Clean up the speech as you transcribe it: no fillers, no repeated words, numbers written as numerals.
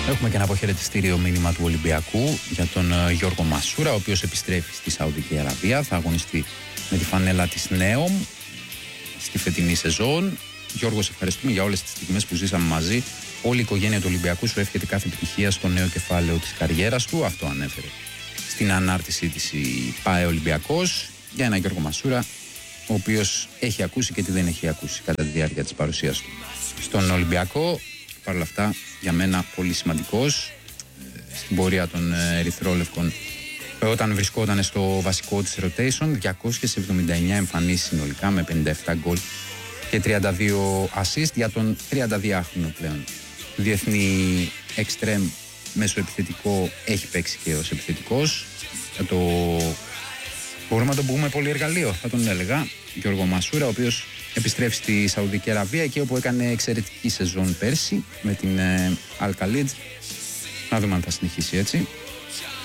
Έχουμε και ένα αποχαιρετιστήριο μήνυμα του Ολυμπιακού για τον Γιώργο Μασούρα, ο οποίος επιστρέφει στη Σαουδική Αραβία. Θα αγωνιστεί με τη φανέλα της ΝΕΟΜ στη φετινή σεζόν. Γιώργο, σε ευχαριστούμε για όλες τις στιγμές που ζήσαμε μαζί. Όλη η οικογένεια του Ολυμπιακού σου εύχεται κάθε επιτυχία στο νέο κεφάλαιο της καριέρας του. Αυτό ανέφερε στην ανάρτησή της η ΠΑΕ Ολυμπιακός για έναν Γιώργο Μασούρα, ο οποίος έχει ακούσει και τι δεν έχει ακούσει κατά τη διάρκεια της παρουσίας του στον Ολυμπιακό. Παρ' όλα αυτά, για μένα πολύ σημαντικός στην πορεία των ερυθρόλευκων, όταν βρισκόταν στο βασικό της rotation. 279 εμφανίσεις συνολικά με 57 γκολ και 32 assist για τον 32χρονο πλέον διεθνή εξτρέμ μέσω επιθετικό. Έχει παίξει και ως επιθετικός. Μπορούμε να τον πούμε πολυεργαλείο, θα τον έλεγα, Γιώργο Μασούρα, ο οποίος επιστρέφει στη Σαουδική Αραβία, εκεί όπου έκανε εξαιρετική σεζόν πέρσι με την Al Khalid. Να δούμε αν θα συνεχίσει έτσι.